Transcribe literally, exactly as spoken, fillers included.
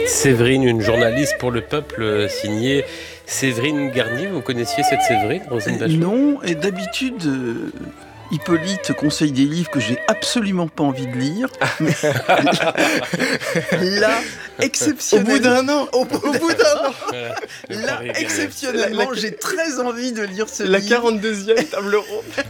Séverine, une journaliste pour Le Peuple, euh, signée Séverine Garnier. Vous connaissiez cette Séverine, Roselyne Bachelot ? Non, et d'habitude, euh, Hippolyte conseille des livres que j'ai absolument pas envie de lire. Mais là, exceptionnellement... Au bout d'un an Au, au bout d'un an Voilà, le Là, pari est gagné. exceptionnellement, j'ai très envie de lire ce La livre. quarante-deuxième table ronde.